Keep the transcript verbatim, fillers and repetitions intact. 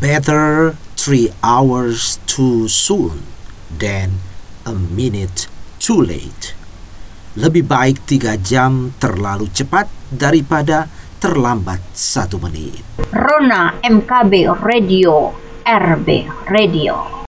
Better three hours too soon than a minute too late. Lebih baik tiga jam terlalu cepat daripada terlambat satu menit. Rona M K B Radio, R B Radio.